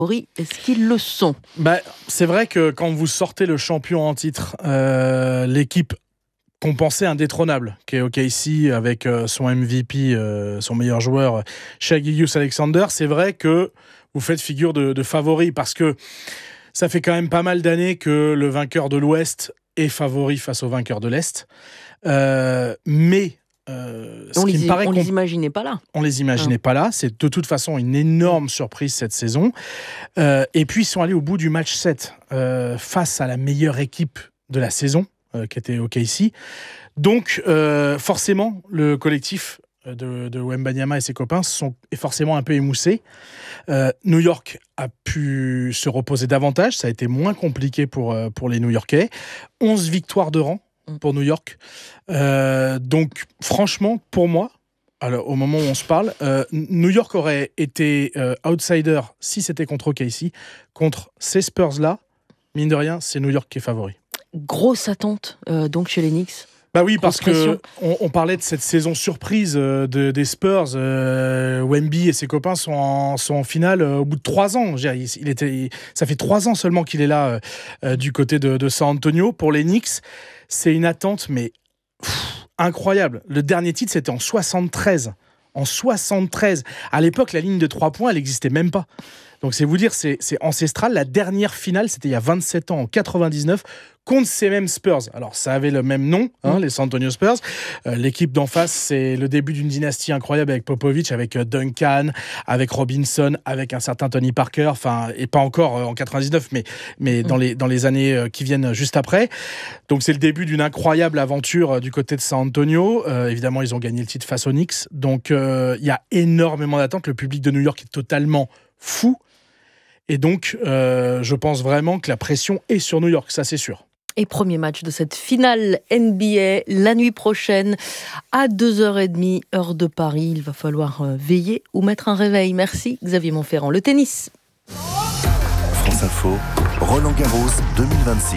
Est-ce qu'ils le sont ? C'est vrai que quand vous sortez le champion en titre, l'équipe qu'on pensait indétrônable, qui est OKC avec son MVP, son meilleur joueur, Shai Gilgeous-Alexander, c'est vrai que vous faites figure de favori parce que ça fait quand même pas mal d'années que le vainqueur de l'Ouest est favori face au vainqueur de l'Est. Mais on les imaginait pas là. On les imaginait pas là. C'est de toute façon une énorme surprise cette saison. Et puis ils sont allés au bout du match 7 face à la meilleure équipe de la saison, qui était OKC. Donc forcément, le collectif de Wembanyama et ses copains est forcément un peu émoussé. New York a pu se reposer davantage. Ça a été moins compliqué pour les New-Yorkais. 11 victoires de rang pour New York. Donc, franchement, pour moi, alors, au moment où on se parle, New York aurait été outsider si c'était contre OKC. Contre ces Spurs-là, mine de rien, c'est New York qui est favori. Grosse attente donc chez les Knicks. Oui, parce qu'on parlait de cette saison surprise des Spurs. Wemby et ses copains sont en finale au bout de 3 ans. Ça fait 3 ans seulement qu'il est là du côté de San Antonio. Pour les Knicks, c'est une attente mais incroyable. Le dernier titre, c'était en 73. En 73. À l'époque, la ligne de 3 points, elle n'existait même pas. Donc c'est vous dire, c'est ancestral. La dernière finale, c'était il y a 27 ans, en 99, contre ces mêmes Spurs. Alors ça avait le même nom, les San Antonio Spurs. L'équipe d'en face, c'est le début d'une dynastie incroyable avec Popovich, avec Duncan, avec Robinson, avec un certain Tony Parker, et pas encore en 99, mais dans les années qui viennent juste après. Donc c'est le début d'une incroyable aventure du côté de San Antonio. Évidemment, ils ont gagné le titre face aux Knicks. Donc il y a énormément d'attentes. Le public de New York est totalement fou. Et donc, je pense vraiment que la pression est sur New York, ça c'est sûr. Et premier match de cette finale NBA, la nuit prochaine, à 2h30, heure de Paris. Il va falloir veiller ou mettre un réveil. Merci Xavier Montferrand. Le tennis. France Info, Roland-Garros 2026.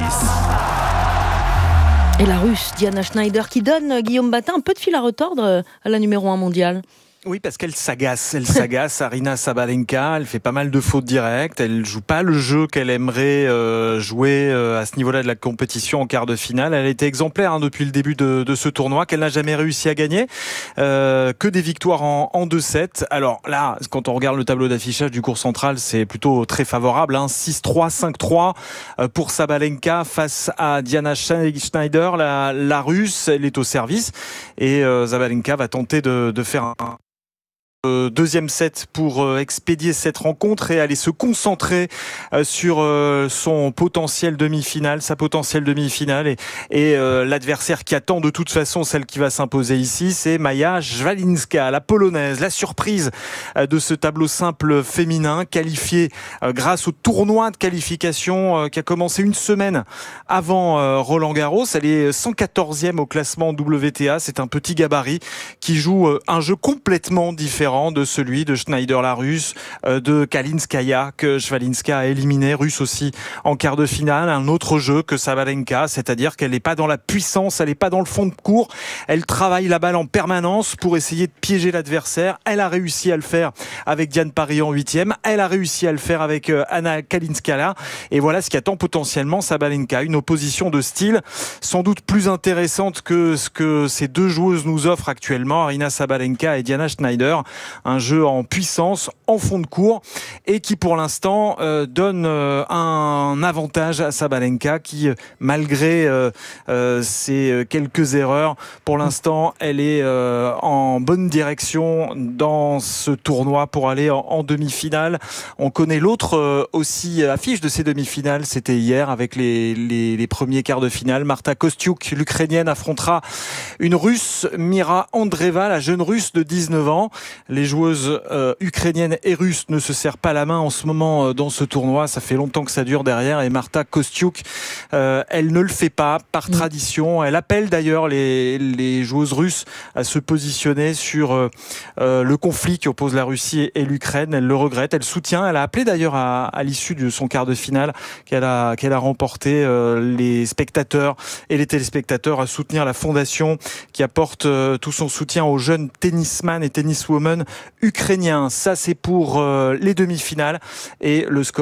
Et la Russe, Diana Schneider, qui donne Guillaume Batin un peu de fil à retordre à la numéro 1 mondiale. Oui, parce qu'elle s'agace, Aryna Sabalenka, elle fait pas mal de fautes directes, elle joue pas le jeu qu'elle aimerait jouer à ce niveau-là de la compétition en quart de finale. Elle a été exemplaire depuis le début de ce tournoi, qu'elle n'a jamais réussi à gagner, que des victoires en 2-7. Alors là, quand on regarde le tableau d'affichage du court central, c'est plutôt très favorable, 6-3, 5-3 pour Sabalenka face à Diana Schneider, la Russe, elle est au service, et Sabalenka va tenter de faire un deuxième set pour expédier cette rencontre et aller se concentrer sur son potentiel demi-finale, sa potentielle demi-finale et l'adversaire qui attend de toute façon celle qui va s'imposer ici, c'est Maja Szwalinska, la polonaise, la surprise de ce tableau simple féminin, qualifiée grâce au tournoi de qualification qui a commencé une semaine avant Roland-Garros. Elle est 114e au classement WTA, c'est un petit gabarit qui joue un jeu complètement différent de celui de Schneider, la Russe, de Kalinskaya, que Szwalinska a éliminé, Russe aussi en quart de finale. Un autre jeu que Sabalenka, c'est-à-dire qu'elle n'est pas dans la puissance, elle n'est pas dans le fond de court, elle travaille la balle en permanence pour essayer de piéger l'adversaire. Elle a réussi à le faire avec Diane Parry en 8e, elle a réussi à le faire avec Anna Kalinskaya, et voilà ce qui attend potentiellement Sabalenka, une opposition de style sans doute plus intéressante que ce que ces deux joueuses nous offrent actuellement, Aryna Sabalenka et Diana Schneider. Un jeu en puissance, en fond de court, et qui pour l'instant donne un avantage à Sabalenka qui, malgré ses quelques erreurs, pour l'instant elle est en bonne direction dans ce tournoi pour aller en demi-finale. On connaît l'autre aussi affiche de ces demi-finales, c'était hier avec les premiers quarts de finale. Marta Kostyuk, l'Ukrainienne, affrontera une Russe, Mira Andreeva, la jeune Russe de 19 ans. Les joueuses ukrainiennes et russes ne se serrent pas la main en ce moment dans ce tournoi. Ça fait longtemps que ça dure derrière. Et Marta Kostyuk, elle ne le fait pas par tradition. Elle appelle d'ailleurs les joueuses russes à se positionner sur le conflit qui oppose la Russie et l'Ukraine. Elle le regrette. Elle soutient. Elle a appelé d'ailleurs à l'issue de son quart de finale qu'elle a remporté les spectateurs et les téléspectateurs à soutenir la fondation qui apporte tout son soutien aux jeunes tennisman et tenniswomen ukrainiens. Ça, c'est pour les demi-finales et le score